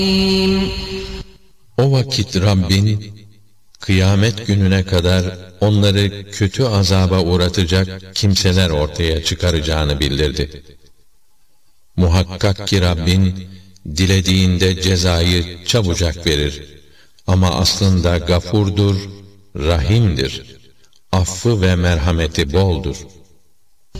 O vakit Rabbin, kıyamet gününe kadar onları kötü azaba uğratacak kimseler ortaya çıkaracağını bildirdi. Muhakkak ki Rabbin, dilediğinde cezayı çabucak verir. Ama aslında gafurdur, rahimdir. Affı ve merhameti boldur.